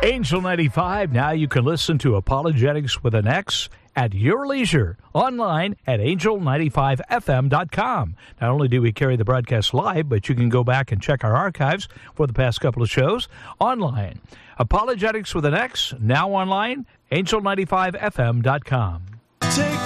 Angel 95, now you can listen to Apologetics with an X at your leisure, online at angel95fm.com. Not only do we carry the broadcast live, but you can go back and check our archives for the past couple of shows online. Apologetics with an X, now online, angel95fm.com.